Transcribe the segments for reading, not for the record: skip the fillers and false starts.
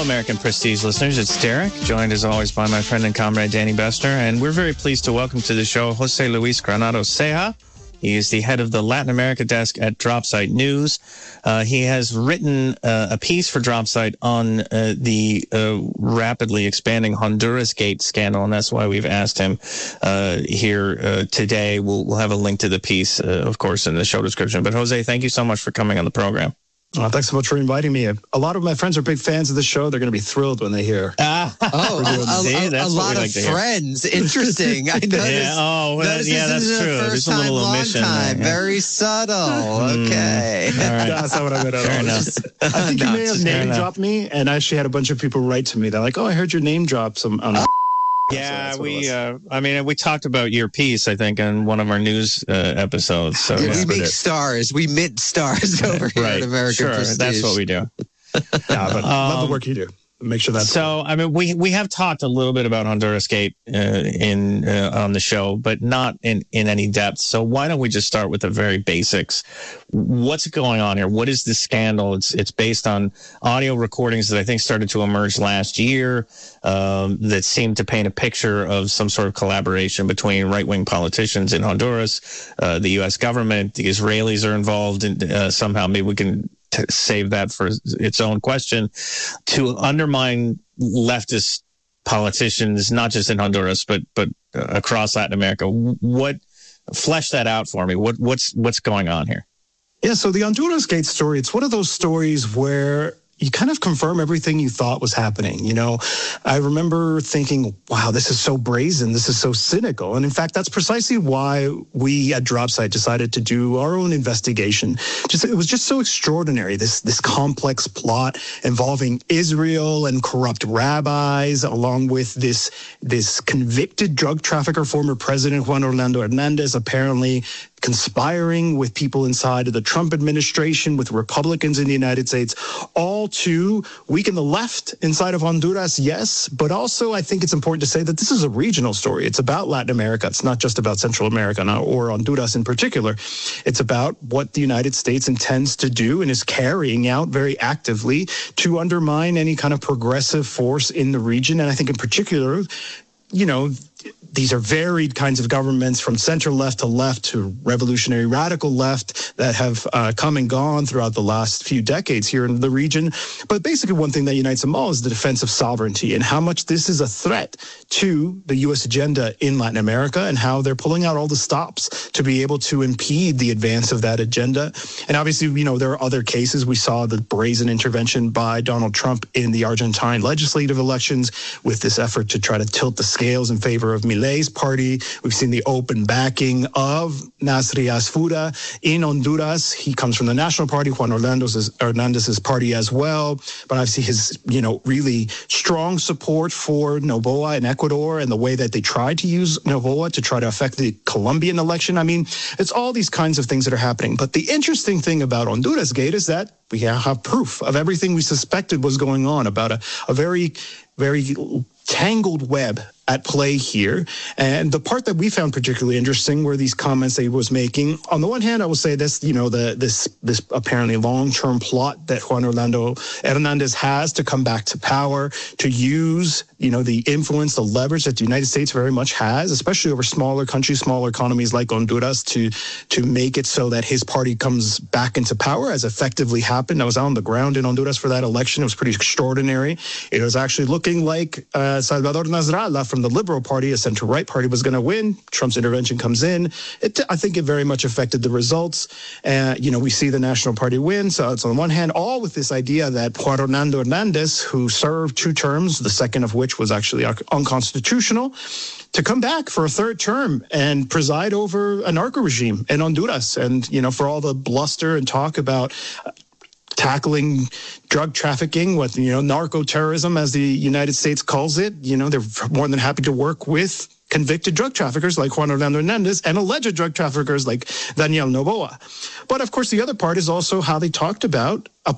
American Prestige listeners. It's Derek, joined as always by my friend and comrade Danny Bester, and we're very pleased to welcome to the show Jose Luis Granados Ceja. He is the head of the Latin America desk at Dropsite News. He has written a piece for Dropsite on the rapidly expanding Honduras Gate scandal, and that's why we've asked him here today. We'll have a link to the piece, of course, in the show description. But Jose, thank you so much for coming on the program. Thanks so much for inviting me. A lot of my friends are big fans of the show. They're going to be thrilled when they hear. A lot of friends. Interesting. I noticed, that's true. There's a little omission. Very subtle. Okay. Right. That's not what I meant at all. I think you may have name dropped me, and I actually had a bunch of people write to me. They're like, "Oh, I heard your name drop on." Yeah, so we talked about your piece, I think, in one of our news episodes. So we make stars. We mint stars over here at American Prestige. That's what we do. But love the work you do. Make sure that's so. I mean, we have talked a little bit about Honduras Gate on the show, but not in any depth. So why don't we just start with the very basics? What's going on here? What is the scandal? It's based on audio recordings that I think started to emerge last year that seemed to paint a picture of some sort of collaboration between right-wing politicians in Honduras, the U.S. government, the Israelis are involved in somehow. Maybe we can save that for its own question, to undermine leftist politicians, not just in Honduras, but across Latin America. Flesh that out for me. What's going on here? Yeah, so the Honduras Gate story, it's one of those stories where you kind of confirm everything you thought was happening. You know, I remember thinking, wow, this is so brazen. This is so cynical. And in fact, that's precisely why we at Dropsite decided to do our own investigation. It was just so extraordinary, this complex plot involving Israel and corrupt rabbis, along with this convicted drug trafficker, former President Juan Orlando Hernandez, apparently conspiring with people inside of the Trump administration, with Republicans in the United States, all to weaken the left inside of Honduras, yes. But also, I think it's important to say that this is a regional story. It's about Latin America. It's not just about Central America or Honduras in particular. It's about what the United States intends to do and is carrying out very actively to undermine any kind of progressive force in the region. And I think in particular, you know, these are varied kinds of governments, from center left to revolutionary radical left, that have come and gone throughout the last few decades here in the region. But basically, one thing that unites them all is the defense of sovereignty, and how much this is a threat to the U.S. agenda in Latin America, and how they're pulling out all the stops to be able to impede the advance of that agenda. And obviously, you know, there are other cases. We saw the brazen intervention by Donald Trump in the Argentine legislative elections with this effort to try to tilt the scales in favor of Milei's party. We've seen the open backing of Nasri Asfuda in Honduras. He comes from the National Party, Juan Hernandez's party as well. But I see his, you know, really strong support for Noboa in Ecuador, and the way that they tried to use Noboa to try to affect the Colombian election. I mean, it's all these kinds of things that are happening. But the interesting thing about Honduras Gate is that we have proof of everything we suspected was going on, about a very, very tangled web at play here. And the part that we found particularly interesting were these comments that he was making. On the one hand, I will say this, you know, this apparently long-term plot that Juan Orlando Hernandez has to come back to power, to use, you know, the influence, the leverage that the United States very much has, especially over smaller countries, smaller economies like Honduras, to make it so that his party comes back into power, as effectively happened. I was on the ground in Honduras for that election. It was pretty extraordinary. It was actually looking like Salvador Nasrallah from the Liberal Party, a center-right party, was going to win. Trump's intervention comes in. I think it very much affected the results. You know, we see the National Party win. So it's on one hand, all with this idea that Juan Orlando Hernandez, who served 2 terms, the second of which was actually unconstitutional, to come back for a 3rd term and preside over a narco regime in Honduras. And, you know, for all the bluster and talk about tackling drug trafficking, what, you know, narco terrorism, as the United States calls it, you know, they're more than happy to work with convicted drug traffickers like Juan Orlando Hernandez and alleged drug traffickers like Daniel Noboa. But of course, the other part is also how they talked about a plot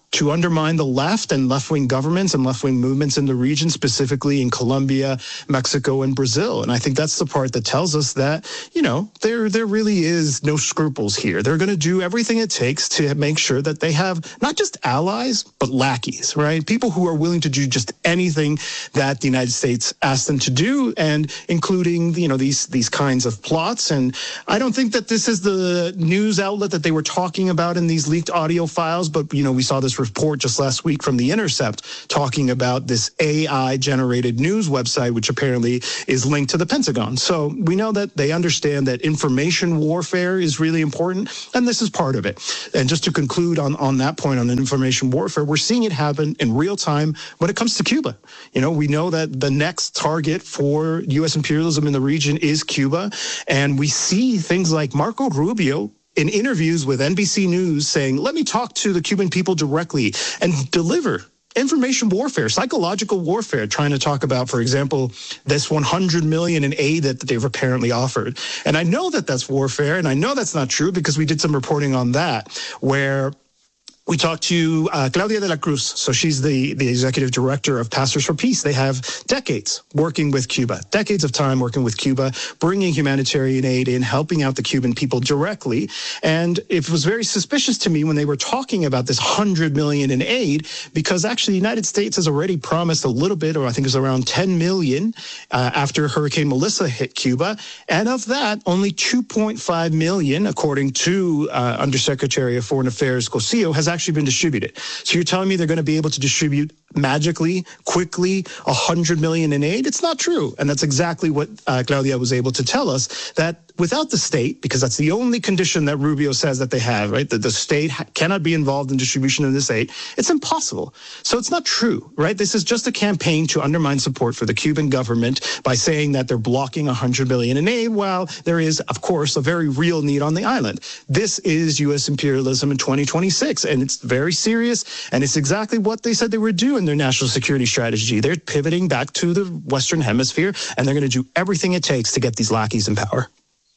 to undermine the left and left-wing governments and left-wing movements in the region, specifically in Colombia, Mexico, and Brazil. And I think that's the part that tells us that, you know, there really is no scruples here. They're going to do everything it takes to make sure that they have not just allies, but lackeys, right? People who are willing to do just anything that the United States asks them to do, and including, you know, these kinds of plots. And I don't think that this is the news outlet that they were talking about in these leaked audio files, but, you know, we saw this report just last week from The Intercept talking about this AI-generated news website, which apparently is linked to the Pentagon. So we know that they understand that information warfare is really important, and this is part of it. And just to conclude on that point on information warfare, we're seeing it happen in real time when it comes to Cuba. You know, we know that the next target for U.S. imperialism in the region is Cuba, and we see things like Marco Rubio in interviews with NBC News saying, let me talk to the Cuban people directly and deliver information warfare, psychological warfare, trying to talk about, for example, this $100 million in aid that they've apparently offered. And I know that that's warfare, and I know that's not true because we did some reporting on that, where we talked to Claudia de la Cruz. So she's the executive director of Pastors for Peace. They have decades working with Cuba, decades of time working with Cuba, bringing humanitarian aid in, helping out the Cuban people directly. And it was very suspicious to me when they were talking about this $100 million in aid, because actually the United States has already promised a little bit, or I think it was around $10 million after Hurricane Melissa hit Cuba. And of that, only $2.5 million, according to Undersecretary of Foreign Affairs Cosio, has actually been distributed. So you're telling me they're going to be able to distribute magically, quickly, $100 million in aid? It's not true. And that's exactly what Claudia was able to tell us, that without the state, because that's the only condition that Rubio says that they have, right? That the state cannot be involved in distribution of this aid. It's impossible. So it's not true, right? This is just a campaign to undermine support for the Cuban government by saying that they're blocking $100 million in aid, while there is, of course, a very real need on the island. This is U.S. imperialism in 2026, and it's very serious, and it's exactly what they said they would do in their national security strategy. They're pivoting back to the Western Hemisphere, and they're going to do everything it takes to get these lackeys in power.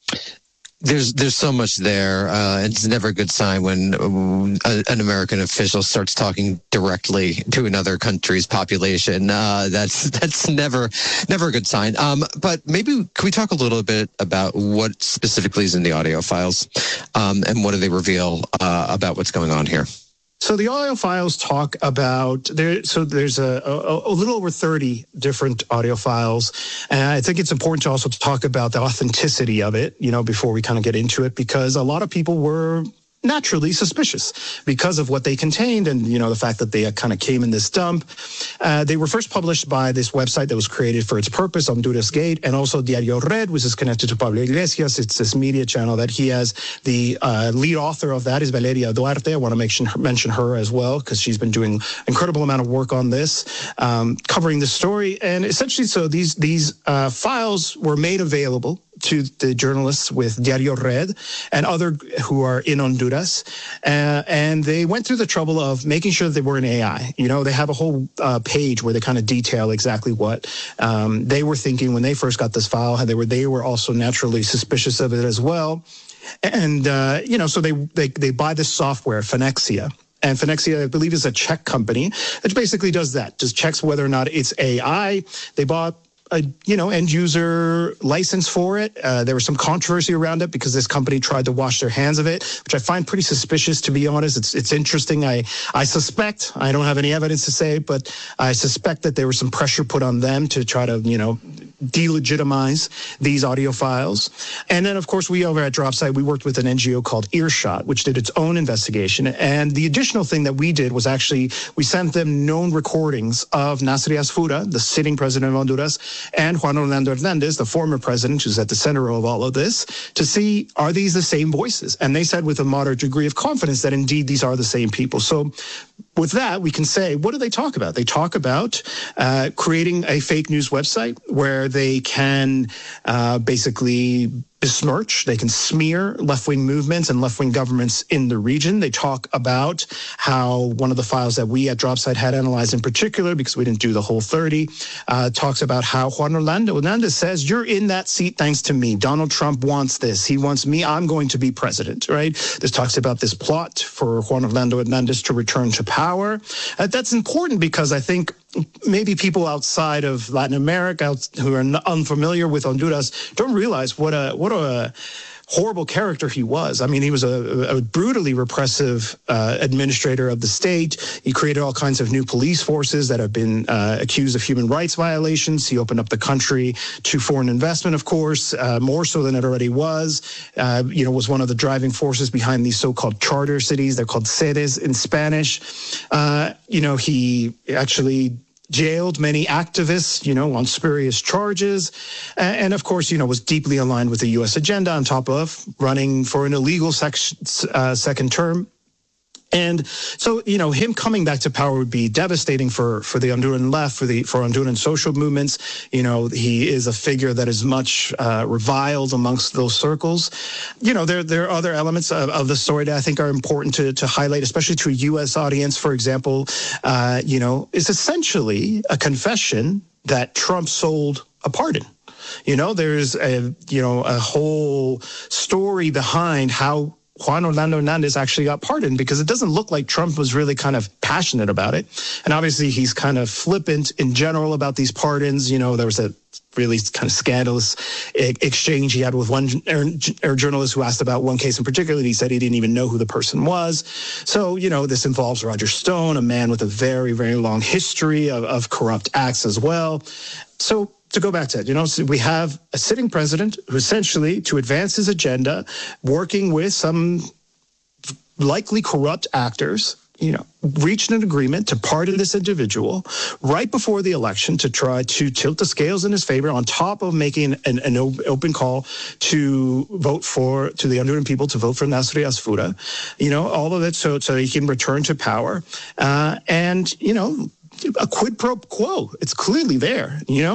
There's so much there. It's never a good sign when an American official starts talking directly to another country's population. That's never a good sign. But maybe can we talk a little bit about what specifically is in the audio files, and what do they reveal about what's going on here? So the audio files talk about So there's a little over 30 different audio files, and I think it's important to also talk about the authenticity of it, you know, before we kind of get into it, because a lot of people were naturally suspicious because of what they contained, and you know, the fact that they kind of came in this dump. They were first published by this website that was created for its purpose, Honduras Gate, and also Diario Red, which is connected to Pablo Iglesias. It's this media channel that he has. The lead author of that is Valeria Duarte. I want to mention her as well, because she's been doing incredible amount of work on this, covering the story. And essentially, so these files were made available to the journalists with Diario Red and other who are in Honduras. And they went through the trouble of making sure that they were in AI. You know, they have a whole page where they kind of detail exactly what they were thinking when they first got this file. And they were also naturally suspicious of it as well. And, you know, so they buy this software, Phonexia. And Phonexia, I believe, is a Czech company that basically does that, just checks whether or not it's AI. They bought a end user license for it. There was some controversy around it because this company tried to wash their hands of it, which I find pretty suspicious, to be honest. It's interesting. I suspect, I don't have any evidence to say, but I suspect that there was some pressure put on them to try to, delegitimize these audio files. And then, of course, we over at Dropsite, we worked with an NGO called Earshot, which did its own investigation. And the additional thing that we did was actually, we sent them known recordings of Nasri Asfura, the sitting president of Honduras, and Juan Orlando Hernandez, the former president, who's at the center of all of this, to see, are these the same voices? And they said with a moderate degree of confidence that indeed these are the same people. So with that, we can say, what do they talk about? They talk about creating a fake news website where they can basically besmirch, they can smear left-wing movements and left-wing governments in the region. They talk about how one of the files that we at Dropside had analyzed in particular, because we didn't do the whole 30, talks about how Juan Orlando Hernandez says, you're in that seat thanks to me. Donald Trump wants this. He wants me. I'm going to be president, right? This talks about this plot for Juan Orlando Hernandez to return to power. That's important because I think maybe people outside of Latin America who are unfamiliar with Honduras don't realize what a horrible character he was. I mean, he was a brutally repressive administrator of the state. He created all kinds of new police forces that have been accused of human rights violations. He opened up the country to foreign investment, of course, more so than it already was. Was one of the driving forces behind these so-called charter cities. They're called sedes in Spanish. He actually jailed many activists, on spurious charges. And of course, was deeply aligned with the U.S. agenda on top of running for an illegal second term. And so, him coming back to power would be devastating for the Honduran left, for Honduran social movements. He is a figure that is much reviled amongst those circles. There are other elements of the story that I think are important to highlight, especially to a U.S. audience. For example, is essentially a confession that Trump sold a pardon. There's a whole story behind how Juan Orlando Hernandez actually got pardoned, because it doesn't look like Trump was really kind of passionate about it. And obviously he's kind of flippant in general about these pardons. There was a really kind of scandalous exchange he had with one journalist who asked about one case in particular. He said he didn't even know who the person was. So, this involves Roger Stone, a man with a very, very long history of corrupt acts as well. So to go back to it, so we have a sitting president who essentially, to advance his agenda, working with some likely corrupt actors, reached an agreement to pardon this individual right before the election to try to tilt the scales in his favor, on top of making an open call to the Honduran people to vote for Nasri Asfura, all of it so he can return to power. A quid pro quo. It's clearly there.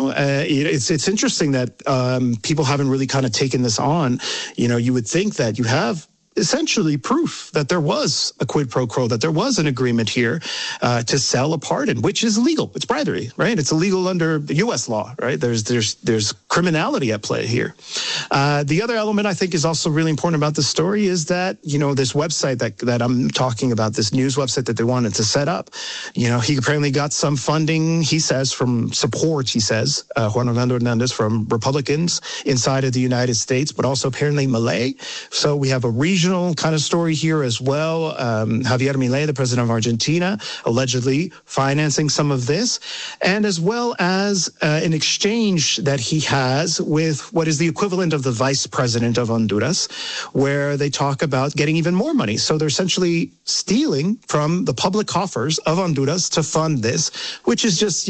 It's interesting that people haven't really kind of taken this on. You would think that you have essentially proof that there was a quid pro quo, that there was an agreement here to sell a pardon, which is illegal. It's bribery, right? It's illegal under the U.S. law, right? There's criminality at play here. The other element I think is also really important about this story is that, this website that I'm talking about, this news website that they wanted to set up, he apparently got some funding, he says, from support, Juan Orlando Hernandez, from Republicans inside of the United States, but also apparently Malay. So we have a regional kind of story here as well. Javier Milei, the president of Argentina, allegedly financing some of this, and as well as an exchange that he has with what is the equivalent of the vice president of Honduras, where they talk about getting even more money. So they're essentially stealing from the public coffers of Honduras to fund this, which is just,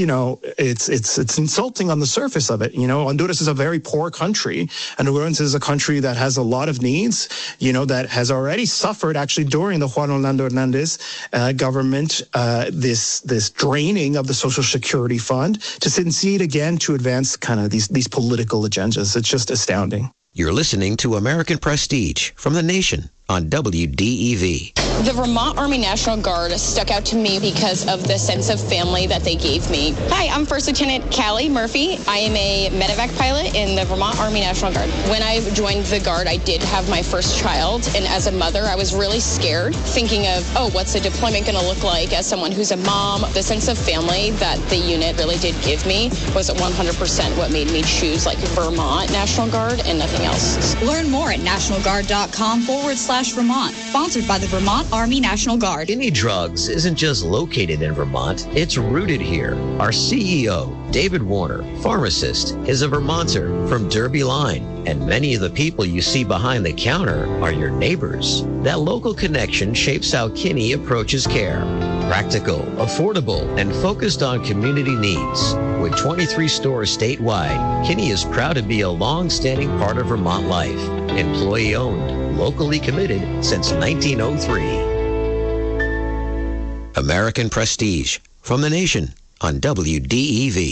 it's insulting on the surface of it. Honduras is a very poor country, and Honduras is a country that has a lot of needs, that has already suffered actually during the Juan Orlando Hernandez government, this draining of the Social Security Fund, to succeed again to advance kind of these political agendas. It's just astounding. You're listening to American Prestige from The Nation on WDEV. The Vermont Army National Guard stuck out to me because of the sense of family that they gave me. Hi, I'm First Lieutenant Callie Murphy. I am a medevac pilot in the Vermont Army National Guard. When I joined the Guard, I did have my first child, and as a mother, I was really scared, thinking of, what's a deployment going to look like as someone who's a mom? The sense of family that the unit really did give me was 100% what made me choose Vermont National Guard and nothing else. Learn more at nationalguard.com/Vermont, sponsored by the Vermont Army National Guard. Skinny Drugs isn't just located in Vermont, it's rooted here. Our CEO, David Warner, pharmacist, is a Vermonter from Derby Line, and many of the people you see behind the counter are your neighbors. That local connection shapes how Kinney approaches care. Practical, affordable, and focused on community needs. With 23 stores statewide, Kinney is proud to be a long-standing part of Vermont life. Employee-owned, locally committed since 1903. American Prestige from The Nation on WDEV.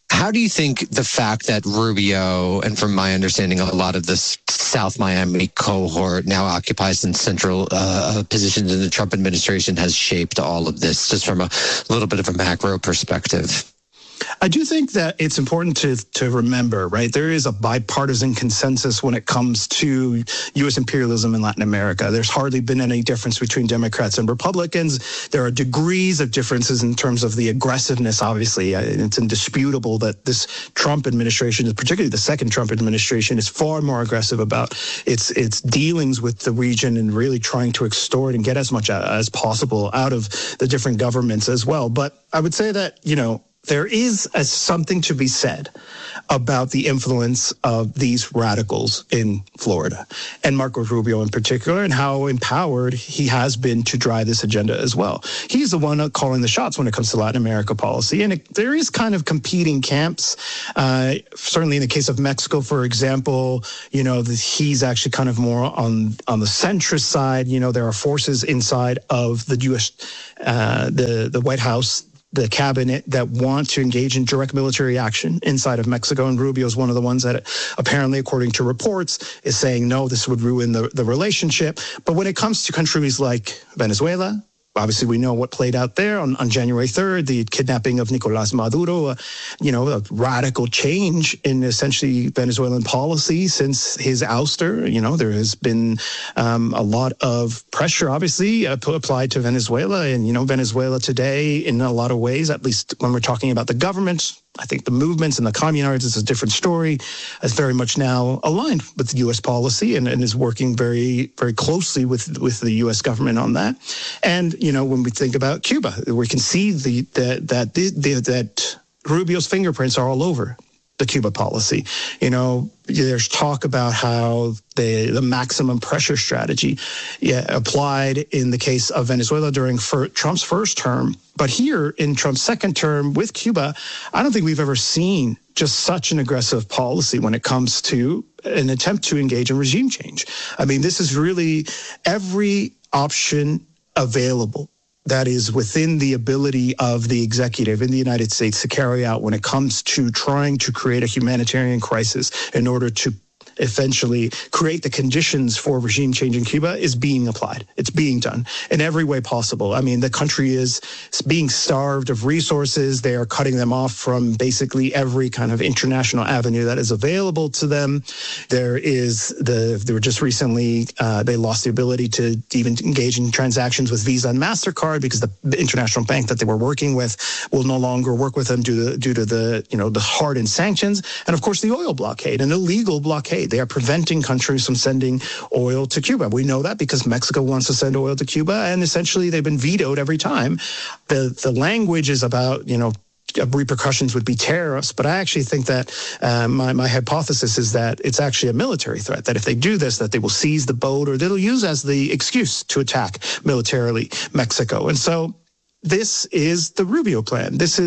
How do you think the fact that Rubio, and from my understanding, a lot of this South Miami cohort now occupies in central positions in the Trump administration has shaped all of this, just from a little bit of a macro perspective? I do think that it's important to remember, right? There is a bipartisan consensus when it comes to U.S. imperialism in Latin America. There's hardly been any difference between Democrats and Republicans. There are degrees of differences in terms of the aggressiveness, obviously. It's indisputable that this Trump administration, particularly the second Trump administration, is far more aggressive about its dealings with the region and really trying to extort and get as much as possible out of the different governments as well. But I would say that, there is something to be said about the influence of these radicals in Florida, and Marco Rubio in particular, and how empowered he has been to drive this agenda as well. He's the one calling the shots when it comes to Latin America policy, and there is kind of competing camps. Certainly in the case of Mexico, for example, he's actually kind of more on the centrist side. There are forces inside of the U.S., the White House, the cabinet, that want to engage in direct military action inside of Mexico. And Rubio is one of the ones that apparently, according to reports, is saying, no, this would ruin the relationship. But when it comes to countries like Venezuela, obviously, we know what played out there on January 3rd, the kidnapping of Nicolás Maduro, a radical change in essentially Venezuelan policy since his ouster. There has been a lot of pressure, obviously, applied to Venezuela. And, Venezuela today, in a lot of ways, at least when we're talking about the government, I think the movements and the communards is a different story, is very much now aligned with U.S. policy and is working very, very closely with the U.S. government on that. And, when we think about Cuba, we can see that Rubio's fingerprints are all over the Cuba policy. There's talk about how the maximum pressure strategy applied in the case of Venezuela during Trump's first term. But here in Trump's second term with Cuba, I don't think we've ever seen just such an aggressive policy when it comes to an attempt to engage in regime change. I mean, this is really every option available that is within the ability of the executive in the United States to carry out when it comes to trying to create a humanitarian crisis in order to eventually create the conditions for regime change in Cuba is being applied. It's being done in every way possible. I mean, the country is being starved of resources. They are cutting them off from basically every kind of international avenue that is available to them. There were just recently, they lost the ability to even engage in transactions with Visa and MasterCard because the international bank that they were working with will no longer work with them due to the hardened sanctions. And of course, the oil blockade, an illegal blockade. They are preventing countries from sending oil to Cuba. We know that because Mexico wants to send oil to Cuba, and essentially they've been vetoed every time. The language is about, repercussions would be tariffs, but I actually think that my hypothesis is that it's actually a military threat, that if they do this, that they will seize the boat or they'll use as the excuse to attack militarily Mexico. And so this is the Rubio plan. This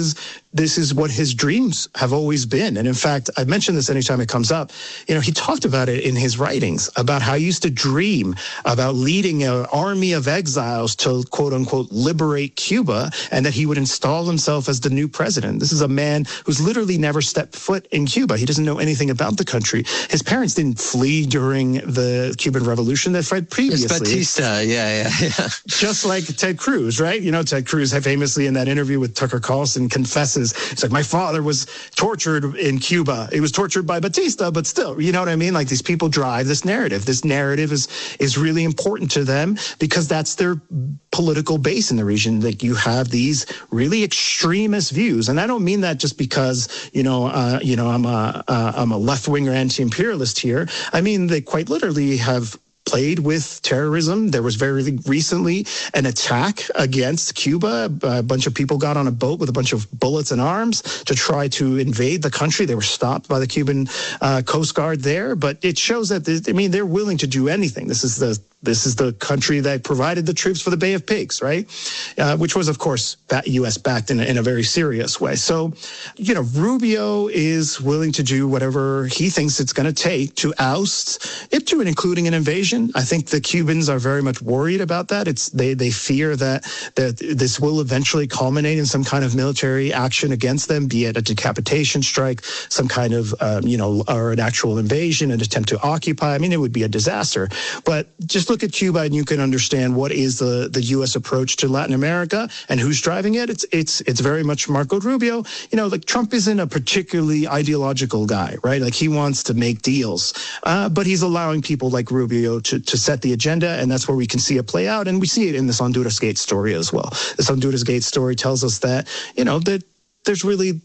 is what his dreams have always been. And in fact, I mention this anytime it comes up. He talked about it in his writings about how he used to dream about leading an army of exiles to, quote unquote, liberate Cuba, and that he would install himself as the new president. This is a man who's literally never stepped foot in Cuba. He doesn't know anything about the country. His parents didn't flee during the Cuban Revolution. They fled previously. It's Batista, yeah. Just like Ted Cruz, right? Ted Cruz famously in that interview with Tucker Carlson confesses, it's like, my father was tortured in Cuba. He was tortured by Batista, but still, you know what I mean? Like, these people drive this narrative. This narrative is really important to them because that's their political base in the region. Like, you have these really extremist views. And I don't mean that just because, I'm a left-winger anti-imperialist here. I mean, they quite literally have played with terrorism. There was very recently an attack against Cuba. A bunch of people got on a boat with a bunch of bullets and arms to try to invade the country. They were stopped by the Cuban Coast Guard there. But it shows that, they're willing to do anything. This is the This is the country that provided the troops for the Bay of Pigs, right? Which was, of course, U.S. backed in a very serious way. So, Rubio is willing to do whatever he thinks it's going to take to oust it, to and including an invasion. I think the Cubans are very much worried about that. They fear that this will eventually culminate in some kind of military action against them, be it a decapitation strike, some kind of, or an actual invasion, an attempt to occupy. I mean, it would be a disaster. But just look at Cuba and you can understand what is the U.S. approach to Latin America and who's driving it. It's very much Marco Rubio. Trump isn't a particularly ideological guy, right? Like, he wants to make deals, but he's allowing people like Rubio to set the agenda, and that's where we can see it play out. And we see it in this Honduras Gate story as well. This Honduras Gate story tells us that, that there's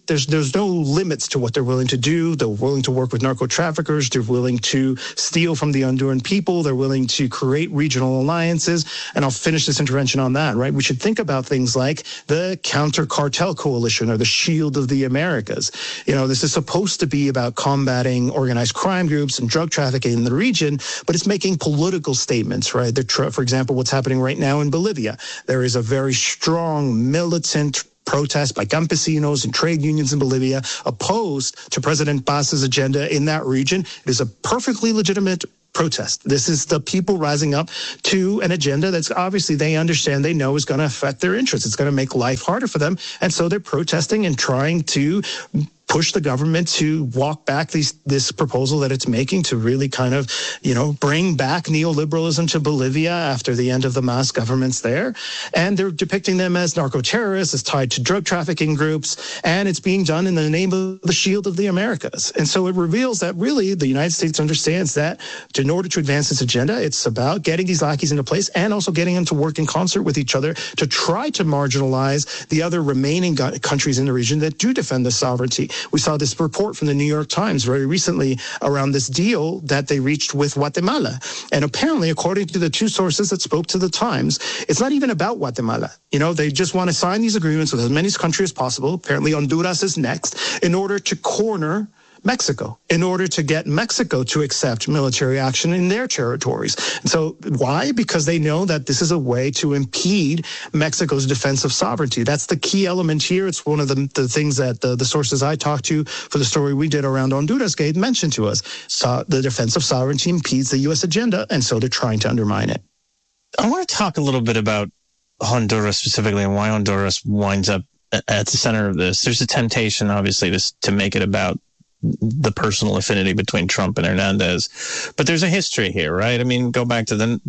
no limits to what they're willing to do. They're willing to work with narco traffickers. They're willing to steal from the Honduran people. They're willing to create regional alliances. And I'll finish this intervention on that, right? We should think about things like the Counter Cartel Coalition, or the Shield of the Americas. This is supposed to be about combating organized crime groups and drug trafficking in the region, but it's making political statements, right? For example, what's happening right now in Bolivia. There is a very strong militant protest by campesinos and trade unions in Bolivia opposed to President Paz's agenda in that region. It is a perfectly legitimate protest. This is the people rising up to an agenda that's obviously they understand, they know is going to affect their interests. It's going to make life harder for them. And so they're protesting and trying to push the government to walk back this proposal that it's making to really kind of, bring back neoliberalism to Bolivia after the end of the Mas governments there. And they're depicting them as narco-terrorists, as tied to drug trafficking groups, and it's being done in the name of the Shield of the Americas. And so it reveals that really the United States understands that in order to advance its agenda, it's about getting these lackeys into place and also getting them to work in concert with each other to try to marginalize the other remaining countries in the region that do defend the sovereignty. We saw this report from the New York Times very recently around this deal that they reached with Guatemala. And apparently, according to the two sources that spoke to the Times, it's not even about Guatemala. They just want to sign these agreements with as many countries as possible. Apparently, Honduras is next in order to corner Mexico, in order to get Mexico to accept military action in their territories. And so why? Because they know that this is a way to impede Mexico's defense of sovereignty. That's the key element here. It's one of the things that the sources I talked to for the story we did around Honduras Gate mentioned to us. So the defense of sovereignty impedes the U.S. agenda, and so they're trying to undermine it. I want to talk a little bit about Honduras specifically and why Honduras winds up at the center of this. There's a temptation, obviously, to make it about the personal affinity between Trump and Hernandez, but there's a history here, right? I mean, go back to the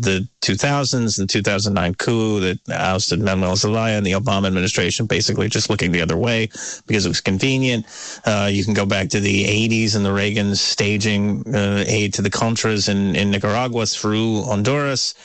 2000s, the 2009 coup that ousted Manuel Zelaya and the Obama administration, basically just looking the other way because it was convenient. You can go back to the 80s and the Reagan staging aid to the Contras in Nicaragua through Honduras,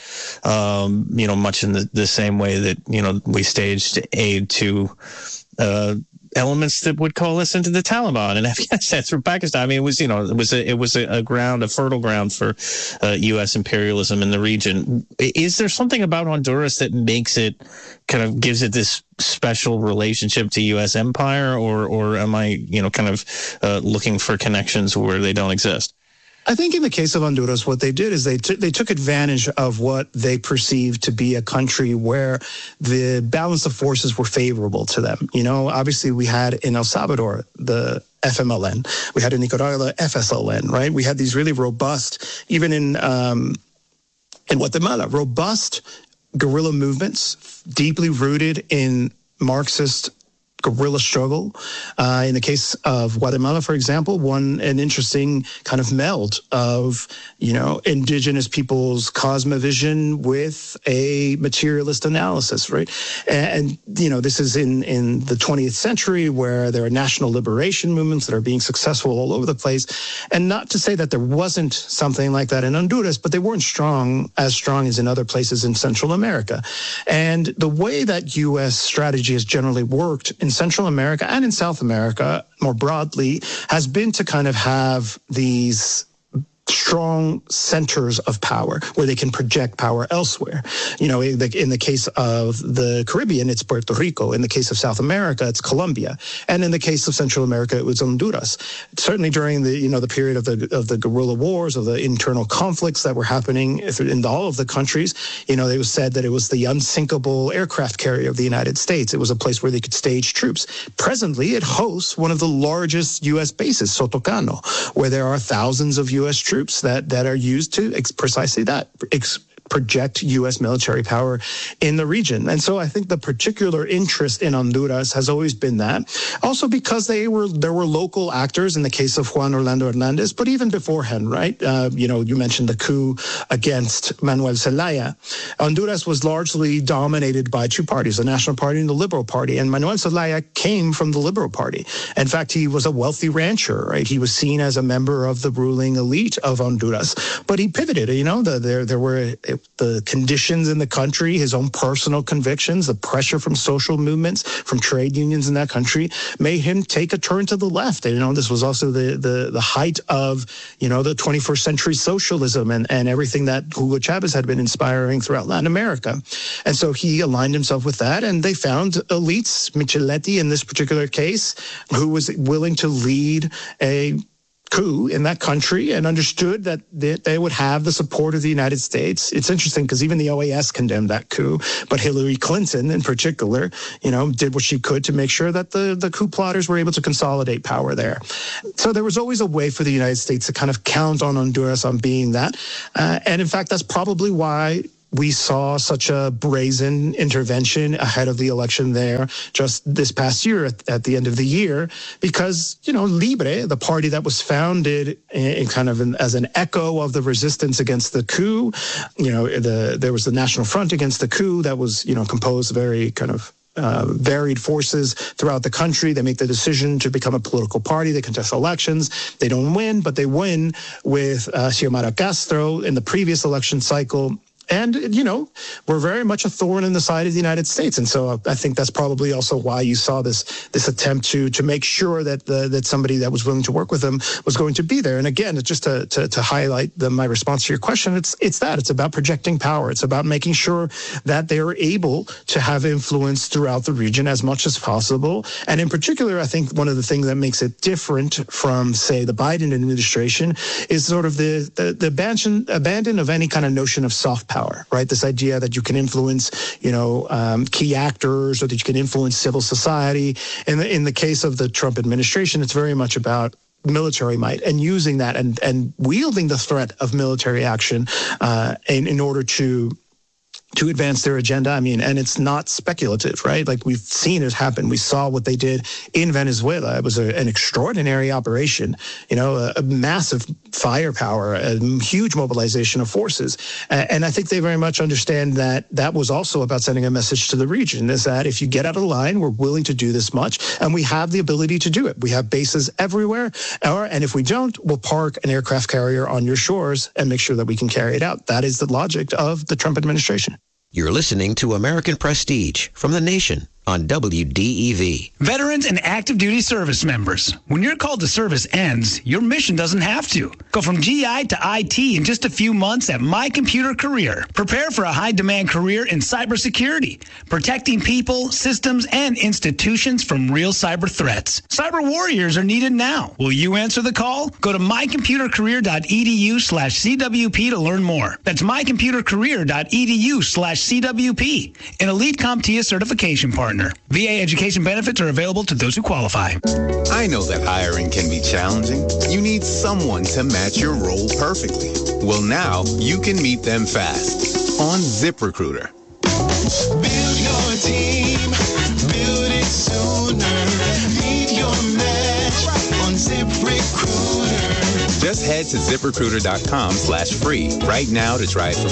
much in the same way that, we staged aid to elements that would coalesce into the Taliban and Afghanistan through Pakistan. I mean, it was a fertile ground for U.S. imperialism in the region. Is there something about Honduras that makes it gives it this special relationship to U.S. empire, or am I, looking for connections where they don't exist? I think in the case of Honduras, what they did is they took advantage of what they perceived to be a country where the balance of forces were favorable to them. Obviously we had in El Salvador the FMLN, we had in Nicaragua FSLN, right? We had these really robust, even in Guatemala, robust guerrilla movements, deeply rooted in Marxist guerrilla struggle. In the case of Guatemala, for example, an interesting kind of meld of, indigenous people's cosmovision with a materialist analysis, right? And this is in the 20th century where there are national liberation movements that are being successful all over the place. And not to say that there wasn't something like that in Honduras, but they weren't as strong as in other places in Central America. And the way that U.S. strategy has generally worked in Central America and in South America more broadly has been to kind of have these strong centers of power where they can project power elsewhere. You know, in the case of the Caribbean, it's Puerto Rico. In the case of South America, it's Colombia. And in the case of Central America, it was Honduras. Certainly during the period of the guerrilla wars, of the internal conflicts that were happening in all of the countries, it was said that it was the unsinkable aircraft carrier of the United States. It was a place where they could stage troops. Presently, it hosts one of the largest U.S. bases, Sotocano, where there are thousands of U.S. troops that are used to precisely that, project U.S. military power in the region. And so I think the particular interest in Honduras has always been that. Also because there were local actors in the case of Juan Orlando Hernandez, but even beforehand, right? You mentioned the coup against Manuel Zelaya. Honduras was largely dominated by two parties, the National Party and the Liberal Party. And Manuel Zelaya came from the Liberal Party. In fact, he was a wealthy rancher, right? He was seen as a member of the ruling elite of Honduras, but he pivoted. There were the conditions in the country, his own personal convictions, the pressure from social movements, from trade unions in that country, made him take a turn to the left. And, this was also the height of, the 21st century socialism and everything that Hugo Chavez had been inspiring throughout Latin America. And so he aligned himself with that, and they found elites, Micheletti in this particular case, who was willing to lead a coup in that country and understood that they would have the support of the United States. It's interesting because even the OAS condemned that coup, but Hillary Clinton in particular, did what she could to make sure that the coup plotters were able to consolidate power there. So there was always a way for the United States to kind of count on Honduras on being that. And in fact, that's probably why we saw such a brazen intervention ahead of the election there just this past year at the end of the year, because, Libre, the party that was founded as an echo of the resistance against the coup, there was the National Front against the coup that was, composed of very kind of varied forces throughout the country. They make the decision to become a political party. They contest elections. They don't win, but they win with Xiomara Castro in the previous election cycle. And, we're very much a thorn in the side of the United States. And so I think that's probably also why you saw this attempt to make sure that somebody that was willing to work with them was going to be there. And again, just to highlight my response to your question, it's about projecting power. It's about making sure that they are able to have influence throughout the region as much as possible. And in particular, I think one of the things that makes it different from, say, the Biden administration is sort of the abandon of any kind of notion of soft power. Right? This idea that you can influence, key actors, or that you can influence civil society. In the case of the Trump administration, it's very much about military might and using that and wielding the threat of military action in order to advance their agenda. I mean, and it's not speculative, right? Like we've seen it happen. We saw what they did in Venezuela. It was an extraordinary operation, a massive firepower, a huge mobilization of forces. And I think they very much understand that was also about sending a message to the region, is that if you get out of line, we're willing to do this much, and we have the ability to do it. We have bases everywhere, and if we don't, we'll park an aircraft carrier on your shores and make sure that we can carry it out. That is the logic of the Trump administration. You're listening to American Prestige from The Nation on WDEV. Veterans and active duty service members. When your call to service ends, your mission doesn't have to. Go from GI to IT in just a few months at My Computer Career. Prepare for a high-demand career in cybersecurity, protecting people, systems, and institutions from real cyber threats. Cyber warriors are needed now. Will you answer the call? Go to mycomputercareer.edu/CWP to learn more. That's mycomputercareer.edu/CWP, an Elite CompTIA certification partner. VA education benefits are available to those who qualify. I know that hiring can be challenging. You need someone to match your role perfectly. Well, now you can meet them fast on ZipRecruiter. Build your team, build it sooner. Meet your match on ZipRecruiter. Just head to ZipRecruiter.com/free right now to try it for